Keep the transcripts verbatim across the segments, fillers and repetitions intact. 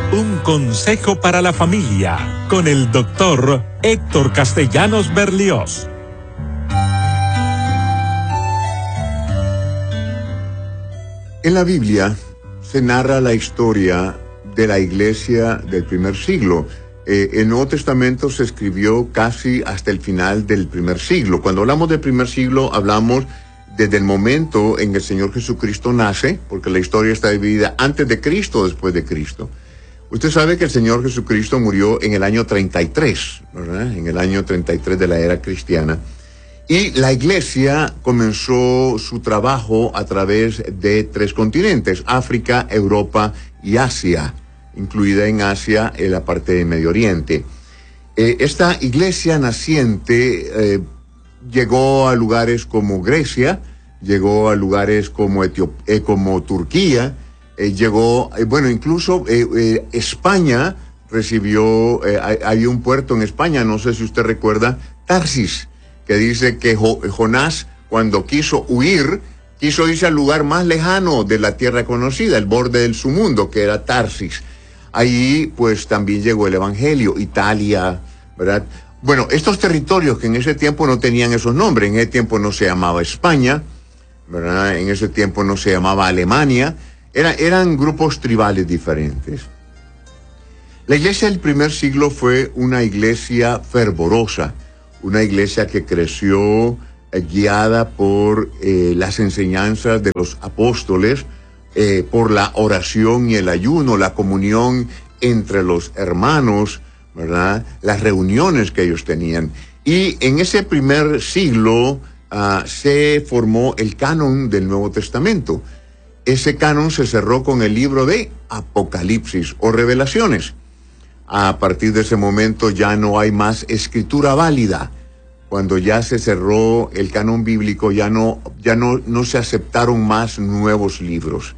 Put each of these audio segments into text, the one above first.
Un consejo para la familia con el doctor Héctor Castellanos Berlioz. En la Biblia se narra la historia de la iglesia del primer siglo. Eh, el Nuevo Testamento se escribió casi hasta el final del primer siglo. Cuando hablamos del primer siglo, hablamos desde el momento en que el Señor Jesucristo nace, porque la historia está dividida antes de Cristo o después de Cristo. Usted sabe que el Señor Jesucristo murió en el año treinta y tres, ¿verdad? En el año treinta y tres de la era cristiana. Y la iglesia comenzó su trabajo a través de tres continentes: África, Europa y Asia, incluida en Asia en la parte de Medio Oriente. Eh, esta iglesia naciente eh, llegó a lugares como Grecia, llegó a lugares como, Etiop- eh, como Turquía, eh, llegó, eh, bueno, incluso eh, eh, España recibió, eh, hay, hay un puerto en España, no sé si usted recuerda, Tarsis, que dice que Jo- Jonás, cuando quiso huir, quiso irse al lugar más lejano de la tierra conocida, el borde del su mundo, que era Tarsis. Ahí, pues, también llegó el Evangelio, Italia, ¿verdad? Bueno, estos territorios que en ese tiempo no tenían esos nombres, en ese tiempo no se llamaba España, ¿verdad? En ese tiempo no se llamaba Alemania, era, eran grupos tribales diferentes. La iglesia del primer siglo fue una iglesia fervorosa, una iglesia que creció eh, guiada por eh, las enseñanzas de los apóstoles, eh, por la oración y el ayuno, la comunión entre los hermanos, ¿verdad? Las reuniones que ellos tenían. Y en ese primer siglo uh, se formó el canon del Nuevo Testamento. Ese canon se cerró con el libro de Apocalipsis o Revelaciones. A partir de ese momento ya no hay más escritura válida. Cuando ya se cerró el canon bíblico, ya no, ya no, no se aceptaron más nuevos libros.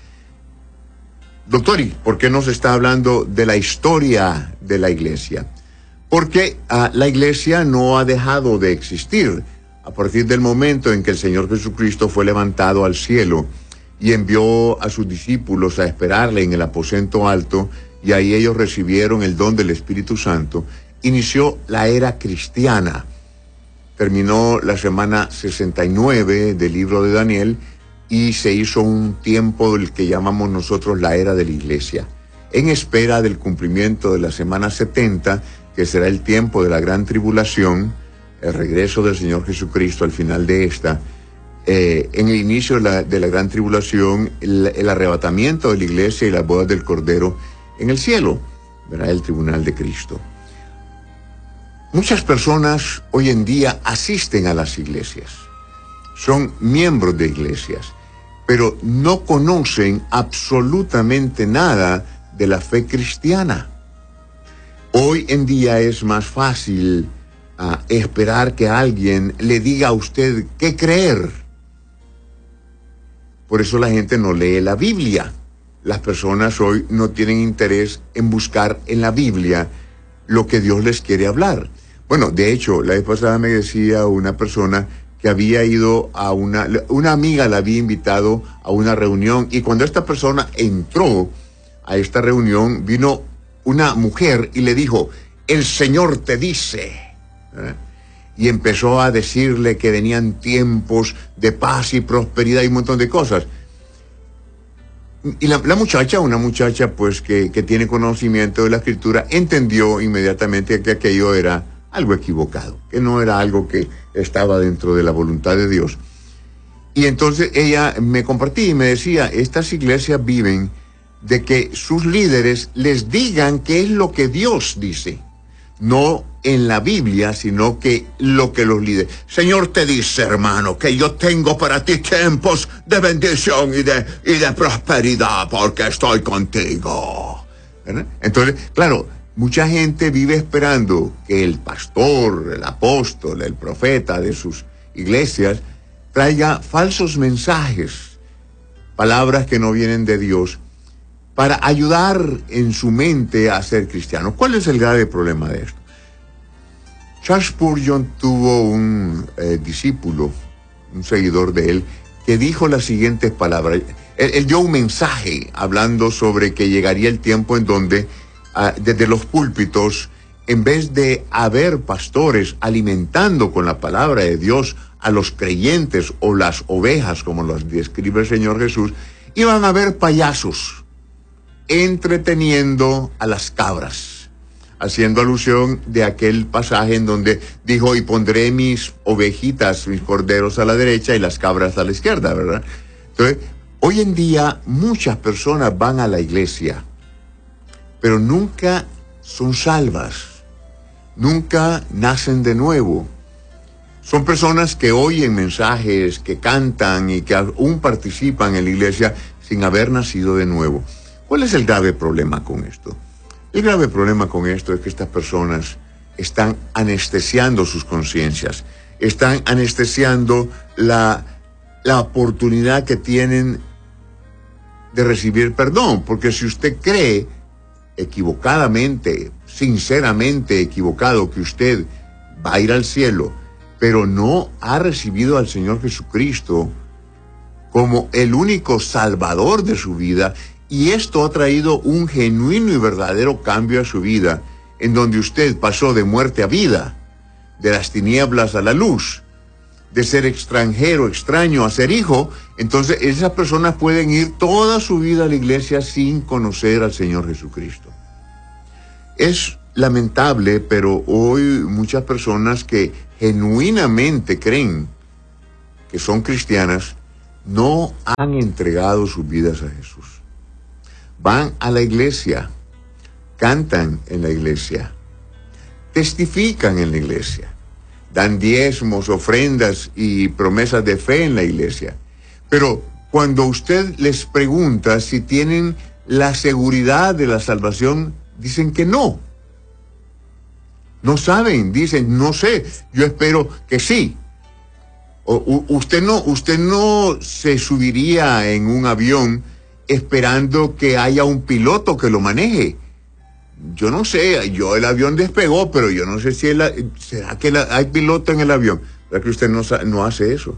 Doctor, ¿y por qué nos está hablando de la historia de la iglesia? Porque uh, la iglesia no ha dejado de existir. A partir del momento en que el Señor Jesucristo fue levantado al cielo y envió a sus discípulos a esperarle en el aposento alto, y ahí ellos recibieron el don del Espíritu Santo, inició la era cristiana. Terminó la semana sesenta y nueve del libro de Daniel y se hizo un tiempo del que llamamos nosotros la era de la iglesia, en espera del cumplimiento de la semana setenta, que será el tiempo de la gran tribulación, el regreso del Señor Jesucristo al final de esta, eh, en el inicio de la, de la gran tribulación, el, el arrebatamiento de la iglesia y las bodas del Cordero en el cielo, verá el tribunal de Cristo. Muchas personas hoy en día asisten a las iglesias, son miembros de iglesias, pero no conocen absolutamente nada de la fe cristiana. Hoy en día es más fácil uh, esperar que alguien le diga a usted qué creer. Por eso la gente no lee la Biblia. Las personas hoy no tienen interés en buscar en la Biblia lo que Dios les quiere hablar. Bueno, de hecho, la vez pasada me decía una persona que había ido a una, una amiga la había invitado a una reunión, y cuando esta persona entró a esta reunión, vino una mujer y le dijo, el Señor te dice, ¿eh? Y empezó a decirle que venían tiempos de paz y prosperidad y un montón de cosas. Y la, la muchacha, una muchacha pues que, que tiene conocimiento de la Escritura, entendió inmediatamente que aquello era algo equivocado, que no era algo que estaba dentro de la voluntad de Dios. Y entonces ella me compartía y me decía, estas iglesias viven de que sus líderes les digan qué es lo que Dios dice, no en la Biblia, sino que lo que los líderes. Señor te dice, hermano, que yo tengo para ti tiempos de bendición y de, y de prosperidad porque estoy contigo, ¿verdad? Entonces, claro, mucha gente vive esperando que el pastor, el apóstol, el profeta de sus iglesias traiga falsos mensajes, palabras que no vienen de Dios, para ayudar en su mente a ser cristiano. ¿Cuál es el grave problema de esto? Charles Spurgeon tuvo un eh, discípulo, un seguidor de él, que dijo las siguientes palabras. Él, él dio un mensaje hablando sobre que llegaría el tiempo en donde uh, desde los púlpitos, en vez de haber pastores alimentando con la palabra de Dios a los creyentes o las ovejas, como los describe el Señor Jesús, iban a haber payasos entreteniendo a las cabras, haciendo alusión de aquel pasaje en donde dijo, y pondré mis ovejitas, mis corderos a la derecha y las cabras a la izquierda, ¿verdad? Entonces, hoy en día muchas personas van a la iglesia, pero nunca son salvas, nunca nacen de nuevo. Son personas que oyen mensajes, que cantan y que aún participan en la iglesia sin haber nacido de nuevo. ¿Cuál es el grave problema con esto? El grave problema con esto es que estas personas están anestesiando sus conciencias, están anestesiando la, la oportunidad que tienen de recibir perdón, porque si usted cree equivocadamente, sinceramente equivocado, que usted va a ir al cielo, pero no ha recibido al Señor Jesucristo como el único salvador de su vida, y esto ha traído un genuino y verdadero cambio a su vida, en donde usted pasó de muerte a vida, de las tinieblas a la luz, de ser extranjero, extraño, a ser hijo. Entonces esas personas pueden ir toda su vida a la iglesia sin conocer al Señor Jesucristo. Es lamentable, pero hoy muchas personas que genuinamente creen que son cristianas no han entregado sus vidas a Jesús. Van a la iglesia, cantan en la iglesia, testifican en la iglesia, dan diezmos, ofrendas y promesas de fe en la iglesia. Pero cuando usted les pregunta si tienen la seguridad de la salvación, dicen que no. No saben, dicen, no sé, yo espero que sí. O, u, usted no, usted no se subiría en un avión esperando que haya un piloto que lo maneje. Yo no sé, yo el avión despegó, pero yo no sé si el, será que la, hay piloto en el avión. ¿Verdad que usted no, no hace eso?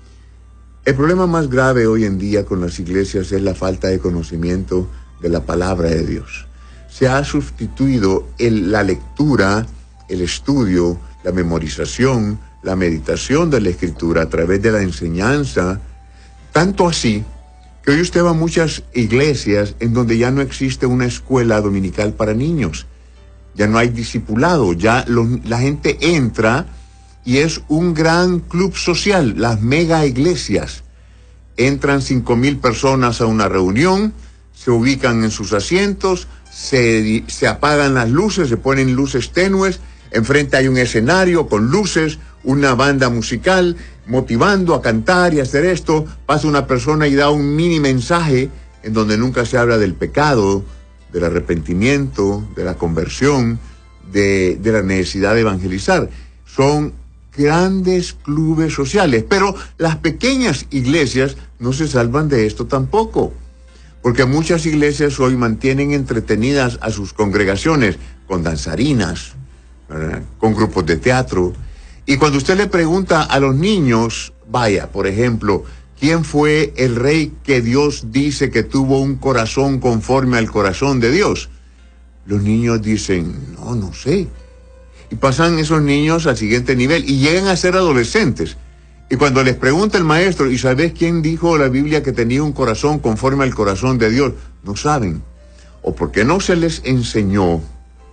El problema más grave hoy en día con las iglesias es la falta de conocimiento de la palabra de Dios. Se ha sustituido el, la lectura, el estudio, la memorización, la meditación de la Escritura a través de la enseñanza, tanto así que hoy usted va a muchas iglesias en donde ya no existe una escuela dominical para niños, ya no hay discipulado, ya lo, la gente entra y es un gran club social, las mega iglesias. Entran cinco mil personas a una reunión, se ubican en sus asientos, se, se apagan las luces, se ponen luces tenues, enfrente hay un escenario con luces, una banda musical motivando a cantar y hacer esto, pasa una persona y da un mini mensaje en donde nunca se habla del pecado, del arrepentimiento, de la conversión, de, de la necesidad de evangelizar. Son grandes clubes sociales, pero las pequeñas iglesias no se salvan de esto tampoco, porque muchas iglesias hoy mantienen entretenidas a sus congregaciones con danzarinas, ¿verdad?, con grupos de teatro. Y cuando usted le pregunta a los niños, vaya, por ejemplo, ¿quién fue el rey que Dios dice que tuvo un corazón conforme al corazón de Dios? Los niños dicen, no, no sé. Y pasan esos niños al siguiente nivel y llegan a ser adolescentes. Y cuando les pregunta el maestro, ¿y sabes quién dijo la Biblia que tenía un corazón conforme al corazón de Dios? No saben. O porque no se les enseñó,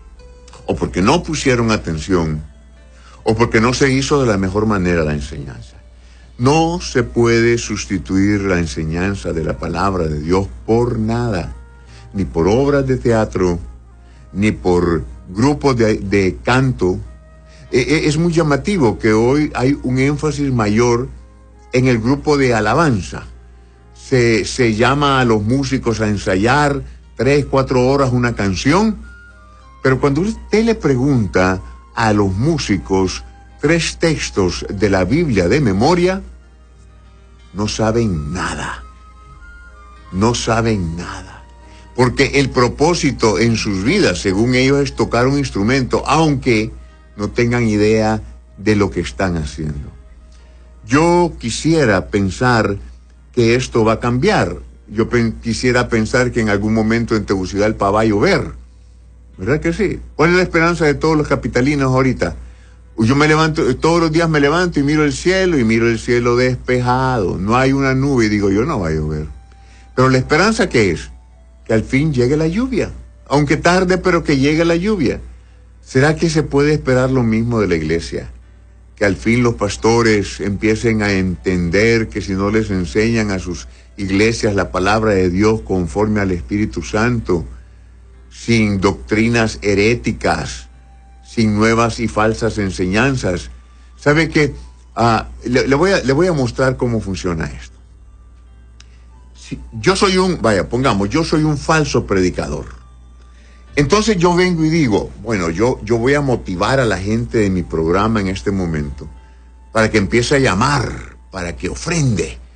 o porque no pusieron atención, o porque no se hizo de la mejor manera la enseñanza. No se puede sustituir la enseñanza de la palabra de Dios por nada, ni por obras de teatro, ni por grupos de, de canto. E, es muy llamativo que hoy hay un énfasis mayor en el grupo de alabanza. Se, se llama a los músicos a ensayar tres, cuatro horas una canción, pero cuando usted le pregunta a los músicos tres textos de la Biblia de memoria, no saben nada. No saben nada. Porque el propósito en sus vidas, según ellos, es tocar un instrumento, aunque no tengan idea de lo que están haciendo. Yo quisiera pensar que esto va a cambiar. yo pen, quisiera pensar que en algún momento en Tegucigalpa va a llover. ¿Verdad que sí? ¿Cuál es la esperanza de todos los capitalinos ahorita? Yo me levanto, todos los días me levanto y miro el cielo, y miro el cielo despejado. No hay una nube, y digo yo, no va a llover. Pero la esperanza, ¿qué es? Que al fin llegue la lluvia. Aunque tarde, pero que llegue la lluvia. ¿Será que se puede esperar lo mismo de la iglesia? Que al fin los pastores empiecen a entender que si no les enseñan a sus iglesias la palabra de Dios conforme al Espíritu Santo, sin doctrinas heréticas, sin nuevas y falsas enseñanzas. ¿Sabe qué? Ah, le, le, voy a, le voy a mostrar cómo funciona esto. Si, yo soy un, vaya, pongamos, yo soy un falso predicador. Entonces yo vengo y digo, bueno, yo, yo voy a motivar a la gente de mi programa en este momento para que empiece a llamar, para que ofrende.